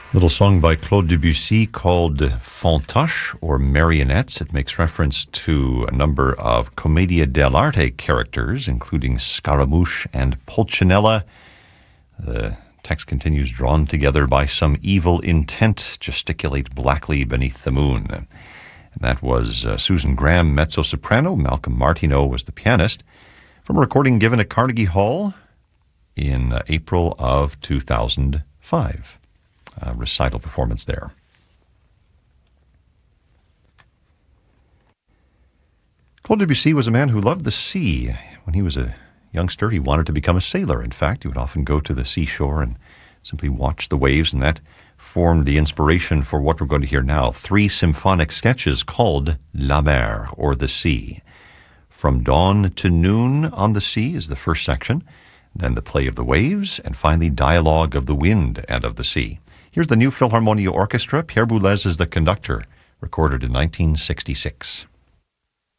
Little song by Claude Debussy called Fantoche, or Marionettes. It makes reference to a number of Commedia dell'arte characters, including Scaramouche and Pulcinella. The text continues, drawn together by some evil intent, gesticulate blackly beneath the moon. And that was Susan Graham, mezzo-soprano. Malcolm Martineau was the pianist. From a recording given at Carnegie Hall in April of 2005. Recital performance there. Claude Debussy was a man who loved the sea. When he was a youngster, he wanted to become a sailor. In fact, he would often go to the seashore and simply watch the waves, and that formed the inspiration for what we're going to hear now. 3 symphonic sketches called La Mer, or the sea. From Dawn to Noon on the Sea is the first section, then the play of the waves, and finally Dialogue of the Wind and of the Sea. Here's the New Philharmonia Orchestra. Pierre Boulez is the conductor, recorded in 1966.